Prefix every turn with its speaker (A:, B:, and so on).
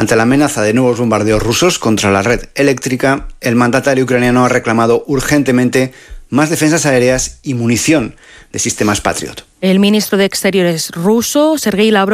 A: Ante la amenaza de nuevos bombardeos rusos contra la red eléctrica, el mandatario ucraniano ha reclamado urgentemente más defensas aéreas y munición de sistemas Patriot.
B: El ministro de Exteriores ruso, Sergei Lavrov,